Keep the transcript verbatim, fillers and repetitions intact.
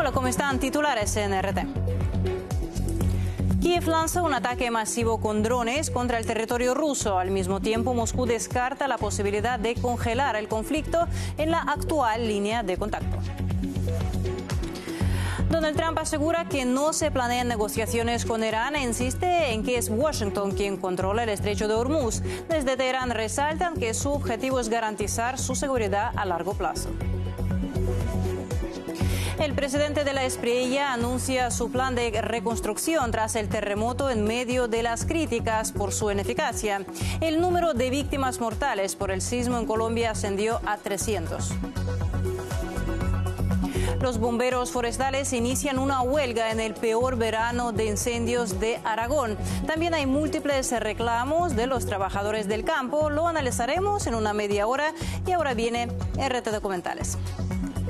Hola, ¿cómo están? Titulares en R T. Kiev lanza un ataque masivo con drones contra el territorio ruso. Al mismo tiempo, Moscú descarta la posibilidad de congelar el conflicto en la actual línea de contacto. Donald Trump asegura que no se planean negociaciones con Irán e insiste en que es Washington quien controla el estrecho de Hormuz. Desde Teherán resaltan que su objetivo es garantizar su seguridad a largo plazo. El presidente de la Espriella anuncia su plan de reconstrucción tras el terremoto en medio de las críticas por su ineficacia. El número de víctimas mortales por el sismo en Colombia ascendió a trescientos. Los bomberos forestales inician una huelga en el peor verano de incendios de Aragón. También hay múltiples reclamos de los trabajadores del campo. Lo analizaremos en una media hora y ahora viene R T Documentales.